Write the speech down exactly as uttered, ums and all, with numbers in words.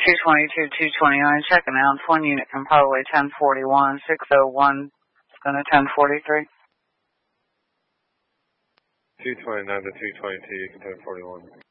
two twenty-two, two twenty-nine, checking out. One unit from Poway ten forty-one, six oh one, it's going to ten forty-three. two twenty-nine to two twenty-two, you can ten forty-one.